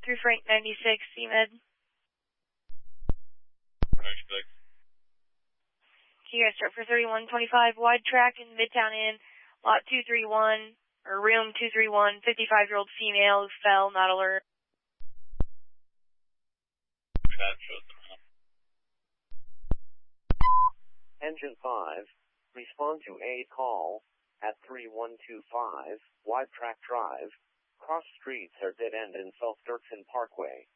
through Frank 96, CMed. 96. You guys start for 3125 wide track in Midtown Inn, lot 231, or room 231, 55-year-old female who fell, not alert. Engine 5, respond to a call at 3125 Wide Track Drive. Cross streets are dead end in South Dirksen Parkway.